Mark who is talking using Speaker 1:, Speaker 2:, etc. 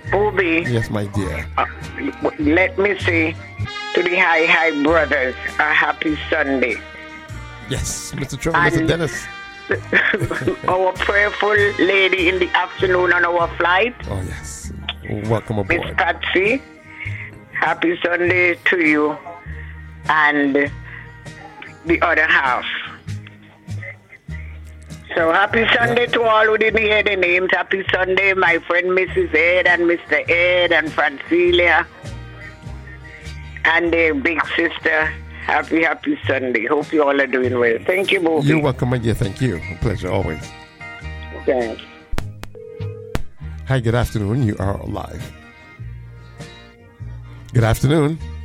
Speaker 1: Bobby.
Speaker 2: Yes, my dear.
Speaker 1: Let me say to the Hi brothers, a happy Sunday.
Speaker 2: Yes, Mr. Trevor, Mr. Dennis.
Speaker 1: Our prayerful lady in the afternoon on our flight.
Speaker 2: Oh, yes. Welcome aboard.
Speaker 1: Miss Patsy, happy Sunday to you and the other half. So happy Sunday to all who didn't hear the names. Happy Sunday, my friend Mrs. Ed and Mr. Ed and Francilia and their big sister. Happy Sunday. Hope you all are doing well. Thank you, Bobby.
Speaker 2: You're welcome, my dear. Thank you. A pleasure always.
Speaker 1: Thanks.
Speaker 2: Hi, good afternoon. You are live. Good afternoon.